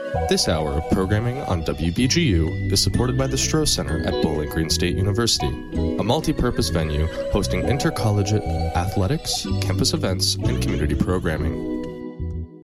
This hour of programming on WBGU is supported by the Stroh Center at Bowling Green State University, a multi-purpose venue hosting intercollegiate athletics, campus events, and community programming.